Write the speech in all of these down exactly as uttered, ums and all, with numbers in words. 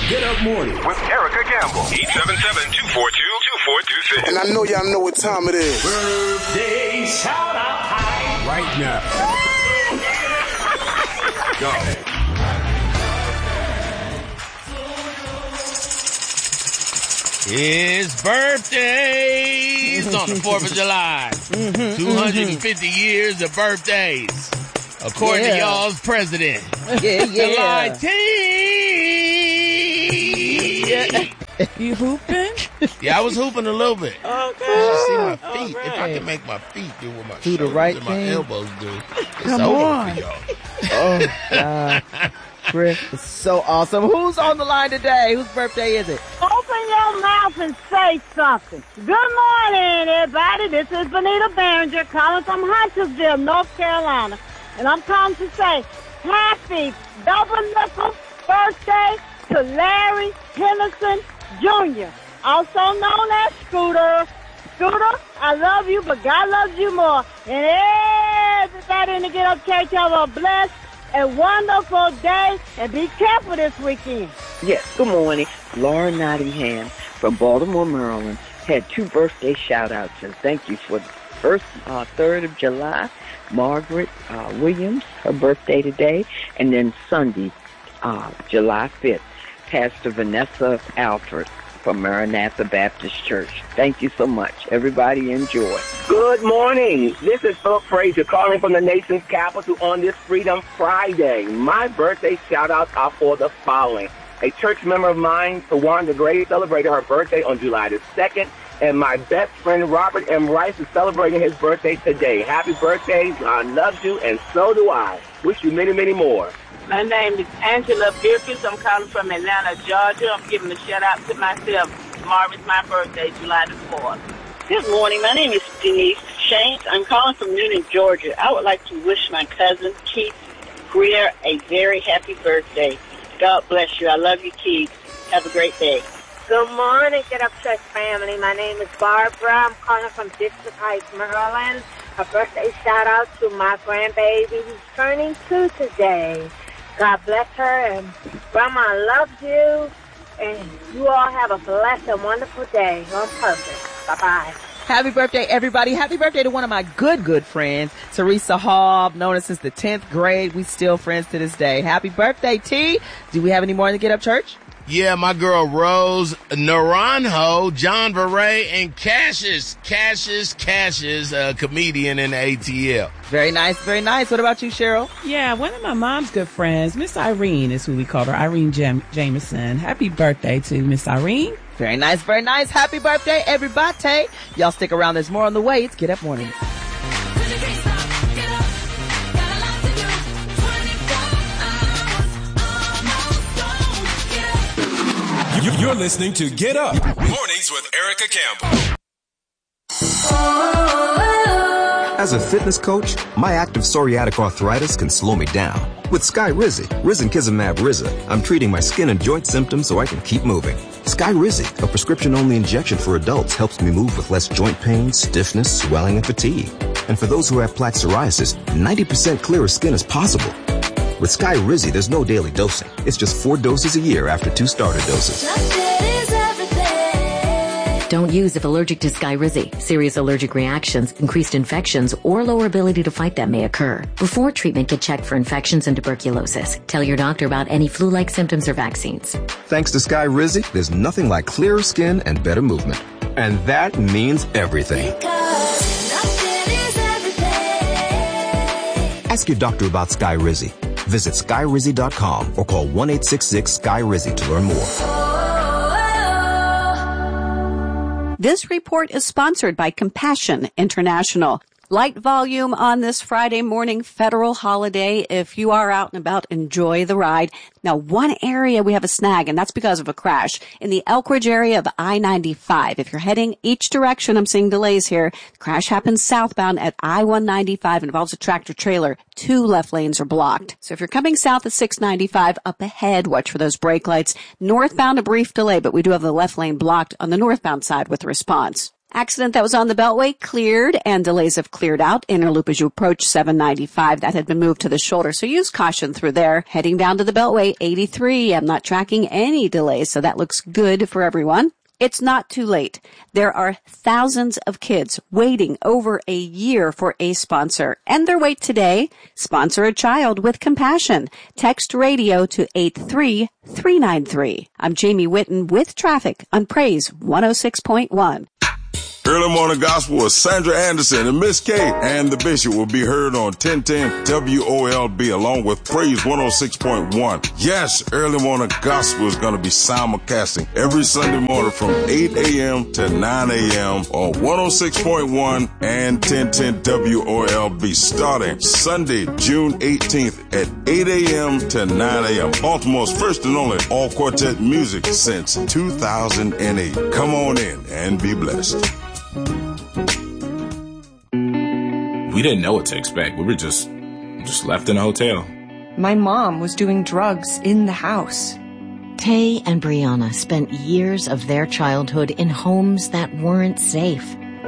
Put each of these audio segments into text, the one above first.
Get Up Morning with Erica Campbell. eight seven seven, two four two, two four two six. And I know y'all know what time it is. Birthday shout out time. Right now. Go. It's birthdays on the fourth of July. Mm-hmm, two hundred fifty mm-hmm. years of birthdays. According yeah. to y'all's president. Yeah, yeah. July tenth. You hooping? Yeah, I was hooping a little bit. Okay. You should see my feet. Right. If I can make my feet do what my do shoulders the right and thing. my elbows do, it's Come over on. for y'all. Oh, God. Chris is so awesome. Who's on the line today? Whose birthday is it? Open your mouth and say something. Good morning, everybody. This is Benita Behringer calling from Huntersville, North Carolina. And I'm calling to say happy double nickel birthday to Larry Henderson Junior, also known as Scooter. Scooter, I love you, but God loves you more. And everybody in the Get Up Church have a blessed and wonderful day, and be careful this weekend. Yes, good morning. Laura Nottingham from Baltimore, Maryland, had two birthday shout-outs, and thank you for the first uh, third of July. Margaret uh, Williams, her birthday today, and then Sunday, uh, July fifth, Pastor Vanessa Alford from Maranatha Baptist Church. Thank you so much. Everybody enjoy. Good morning. This is Philip Frazier calling from the nation's capital on this Freedom Friday. My birthday shout-outs are for the following. A church member of mine, Tawanda Gray, celebrated her birthday on July the second, and my best friend, Robert M. Rice, is celebrating his birthday today. Happy birthday. God loves you, and so do I. Wish you many, many more. My name is Angela Birkus. I'm calling from Atlanta, Georgia. I'm giving a shout-out to myself. Tomorrow is my birthday, July the fourth. Good morning. My name is Denise Shanks. I'm calling from Newnan, Georgia. I would like to wish my cousin, Keith Greer, a very happy birthday. God bless you. I love you, Keith. Have a great day. Good morning, Get Up Church family. My name is Barbara. I'm calling from District Heights, Maryland. A birthday shout-out to my grandbaby who's turning two today. God bless her, and Grandma loves you, and you all have a blessed and wonderful day on purpose. Bye-bye. Happy birthday, everybody. Happy birthday to one of my good, good friends, Teresa Hall. Known her since the tenth grade. We still friends to this day. Happy birthday, T. Do we have any more in the Get Up Church? Yeah, my girl Rose Naranjo, John Veray, and Cassius, Cassius, Cassius, a comedian in the A T L. Very nice, very nice. What about you, Cheryl? Yeah, one of my mom's good friends, Miss Irene is who we called her, Irene Jam- Jameson. Happy birthday to Miss Irene. Very nice, very nice. Happy birthday, everybody. Y'all stick around. There's more on the way. It's Get Up Mornings. You're listening to Get Up Mornings with Erica Campbell. As a fitness coach, my active psoriatic arthritis can slow me down. With Skyrizi, Risankizumab Riza, I'm treating my skin and joint symptoms so I can keep moving. Skyrizi, a prescription-only injection for adults, helps me move with less joint pain, stiffness, swelling, and fatigue. And for those who have plaque psoriasis, ninety percent clearer skin is possible. With Skyrizi, there's no daily dosing. It's just four doses a year after two starter doses. Don't use if allergic to Skyrizi. Serious allergic reactions, increased infections, or lower ability to fight them may occur. Before treatment, get checked for infections and tuberculosis. Tell your doctor about any flu-like symptoms or vaccines. Thanks to Skyrizi, there's nothing like clearer skin and better movement. And that means everything. Ask your doctor about Skyrizi. Visit Skyrizi dot com or call one eight six six Sky Rizi to learn more. This report is sponsored by Compassion International. Light volume on this Friday morning federal holiday. If you are out and about, enjoy the ride. Now, one area we have a snag, and that's because of a crash in the Elkridge area of I ninety-five. If you're heading each direction, I'm seeing delays here. The crash happens southbound at I one ninety-five, involves a tractor trailer. Two left lanes are blocked. So if you're coming south at six ninety-five, up ahead, watch for those brake lights. Northbound, a brief delay, but we do have the left lane blocked on the northbound side with the response. Accident that was on the Beltway cleared and delays have cleared out. Inner loop as you approach seven ninety-five. That had been moved to the shoulder, so use caution through there. Heading down to the Beltway, eighty-three. I'm not tracking any delays, so that looks good for everyone. It's not too late. There are thousands of kids waiting over a year for a sponsor. End their wait today. Sponsor a child with compassion. Text radio to eight three three nine three. I'm Jamie Whitten with traffic on Praise one oh six point one. Early Morning Gospel with Sandra Anderson and Miss K and the Bishop will be heard on ten ten W O L B along with Praise one oh six point one. Yes, Early Morning Gospel is going to be simulcasting every Sunday morning from eight a.m. to nine a.m. on one oh six point one and ten ten W O L B starting Sunday, June eighteenth at eight a.m. to nine a.m. Baltimore's first and only all-quartet music since two thousand eight. Come on in and be blessed. We didn't know what to expect. We were just just left in a hotel. My mom was doing drugs in the house. Tay and Brianna spent years of their childhood in homes that weren't safe.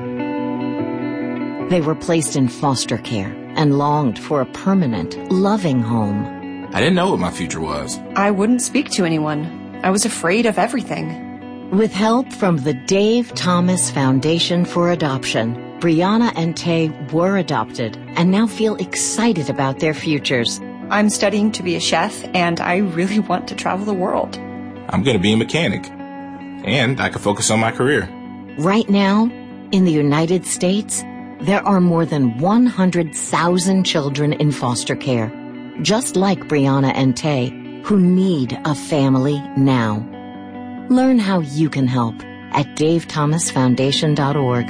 They were placed in foster care and longed for a permanent, loving home. I didn't know what my future was. I wouldn't speak to anyone. I was afraid of everything. With help from the Dave Thomas Foundation for Adoption, Brianna and Tay were adopted and now feel excited about their futures. I'm studying to be a chef, and I really want to travel the world. I'm going to be a mechanic, and I can focus on my career. Right now, in the United States, there are more than one hundred thousand children in foster care, just like Brianna and Tay, who need a family now. Learn how you can help at dave thomas foundation dot org.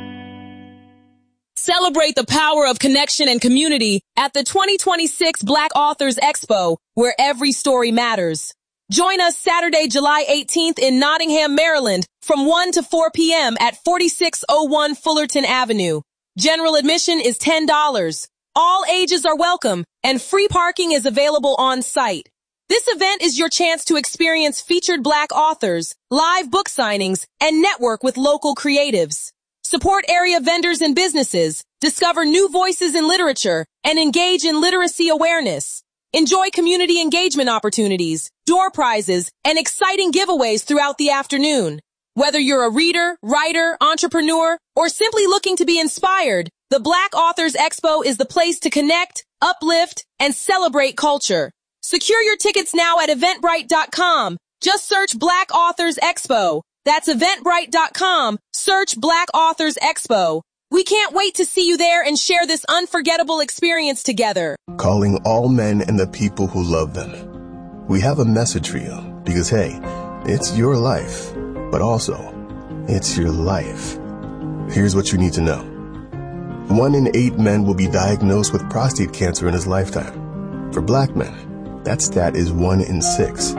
Celebrate the power of connection and community at the twenty twenty-six Black Authors Expo, where every story matters. Join us Saturday, July eighteenth in Nottingham, Maryland from one to four p.m. at forty-six oh one Fullerton Avenue. General admission is ten dollars. All ages are welcome, and free parking is available on site. This event is your chance to experience featured Black authors, live book signings, and network with local creatives. Support area vendors and businesses, discover new voices in literature, and engage in literacy awareness. Enjoy community engagement opportunities, door prizes, and exciting giveaways throughout the afternoon. Whether you're a reader, writer, entrepreneur, or simply looking to be inspired, the Black Authors Expo is the place to connect, uplift, and celebrate culture. Secure your tickets now at eventbrite dot com. Just search Black Authors Expo. That's eventbrite dot com. Search Black Authors Expo. We can't wait to see you there and share this unforgettable experience together. Calling all men and the people who love them. We have a message for you because, hey, it's your life, but also it's your life. Here's what you need to know. One in eight men will be diagnosed with prostate cancer in his lifetime. For black men, that stat is one in six.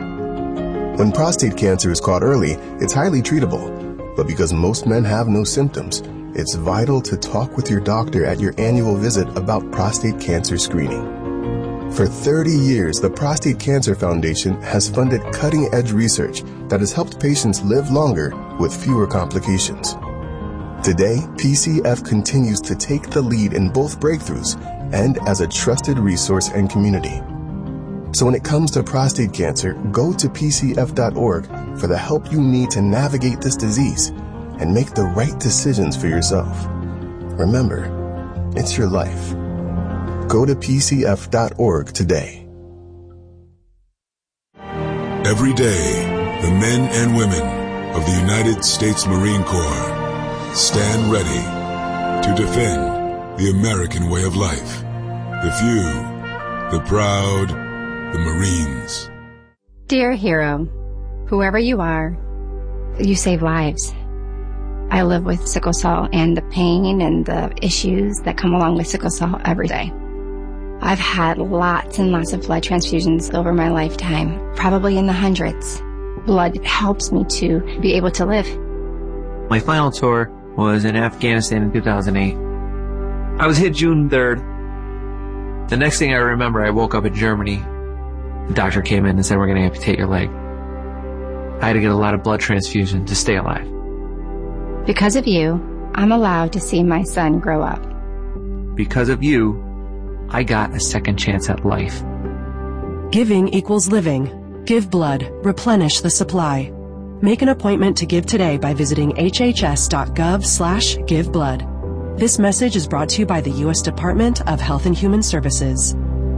When prostate cancer is caught early, it's highly treatable. But because most men have no symptoms, it's vital to talk with your doctor at your annual visit about prostate cancer screening. For thirty years, the Prostate Cancer Foundation has funded cutting-edge research that has helped patients live longer with fewer complications. Today, P C F continues to take the lead in both breakthroughs and as a trusted resource and community. So when it comes to prostate cancer, go to P C F dot org for the help you need to navigate this disease and make the right decisions for yourself. Remember, it's your life. Go to P C F dot org today. Every day, the men and women of the United States Marine Corps stand ready to defend the American way of life. The few, the proud, the Marines. Dear hero, whoever you are, you save lives. I live with sickle cell and the pain and the issues that come along with sickle cell every day. I've had lots and lots of blood transfusions over my lifetime, probably in the hundreds. Blood helps me to be able to live. My final tour was in Afghanistan in two thousand eight. I was hit June third. The next thing I remember, I woke up in Germany. The doctor came in and said, we're going to amputate your leg. I had to get a lot of blood transfusion to stay alive. Because of you, I'm allowed to see my son grow up. Because of you, I got a second chance at life. Giving equals living. Give blood. Replenish the supply. Make an appointment to give today by visiting hhs.gov slash give blood. This message is brought to you by the U S Department of Health and Human Services.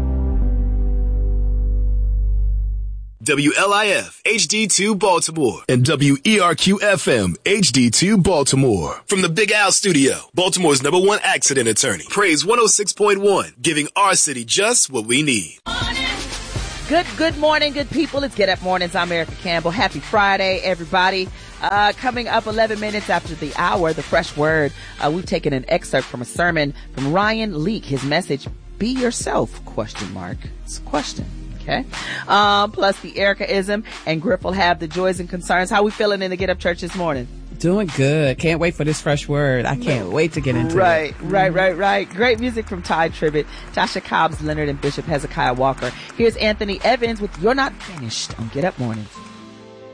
W L I F H D two Baltimore and W E R Q F M H D two Baltimore. From the Big Al Studio, Baltimore's number one accident attorney. Praise one oh six point one, giving our city just what we need. Good, good morning, good people. It's Get Up Mornings. I'm Erica Campbell. Happy Friday, everybody. Uh, coming up eleven minutes after the hour, the fresh word. Uh, we've taken an excerpt from a sermon from Ryan Leake. His message, be yourself, question mark. It's a question. Okay. Um, plus the Erica-ism, and Griff will have the joys and concerns. How we feeling in the Get Up Church this morning? Doing good. Can't wait for this fresh word. I can't wait to get into right, it. Right, right, right, right. Great music from Ty Tribbett, Tasha Cobbs, Leonard, and Bishop Hezekiah Walker. Here's Anthony Evans with You're Not Finished on Get Up Mornings.